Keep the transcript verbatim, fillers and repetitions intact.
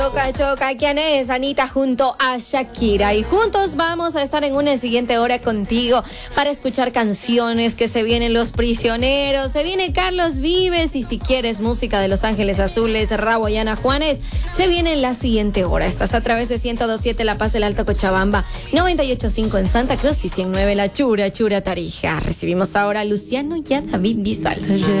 Choca, choca, ¿quién es? Anita junto a Shakira. Y juntos vamos a estar en una siguiente hora contigo para escuchar canciones que se vienen Los Prisioneros, se viene Carlos Vives y si quieres música de Los Ángeles Azules, Rabo y Ana Juanes, se viene en la siguiente hora. Estás a través de ciento dos punto siete La Paz del Alto Cochabamba, noventa y ocho punto cinco en Santa Cruz y ciento nueve La Chura, Chura Tarija. Recibimos ahora a Luciano y a David Bisbal.